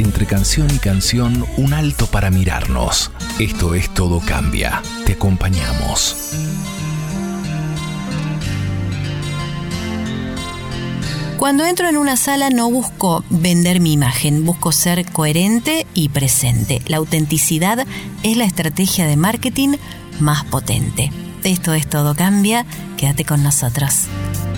Entre canción y canción, un alto para mirarnos. Esto es Todo Cambia. Te acompañamos. Cuando entro en una sala no busco vender mi imagen, busco ser coherente y presente. La autenticidad es la estrategia de marketing más potente. Esto es Todo Cambia. Quédate con nosotros.